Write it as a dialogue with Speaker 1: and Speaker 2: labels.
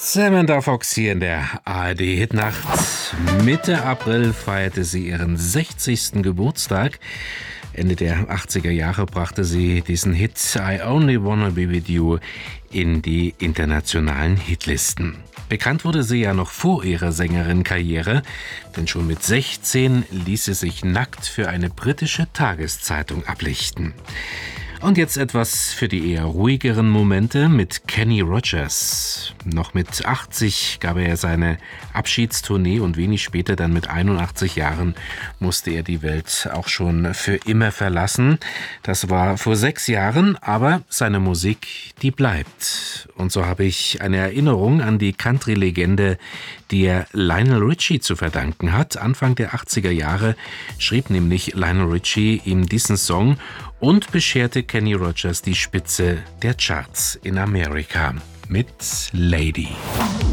Speaker 1: Samantha Fox hier in der ARD-Hitnacht. Mitte April feierte sie ihren 60. Geburtstag. Ende der 80er Jahre brachte sie diesen Hit I Only Wanna Be With You in die internationalen Hitlisten. Bekannt wurde sie ja noch vor ihrer Sängerin-Karriere, denn schon mit 16 ließ sie sich nackt für eine britische Tageszeitung ablichten. Und jetzt etwas für die eher ruhigeren Momente mit Kenny Rogers. Noch mit 80 gab er seine Abschiedstournee und wenig später, dann mit 81 Jahren, musste er die Welt auch schon für immer verlassen. Das war vor 6 Jahren, aber seine Musik, die bleibt. Und so habe ich eine Erinnerung an die Country-Legende, die er Lionel Richie zu verdanken hat. Anfang der 80er Jahre schrieb nämlich Lionel Richie ihm diesen Song und bescherte Kenny Rogers die Spitze der Charts in Amerika mit Lady.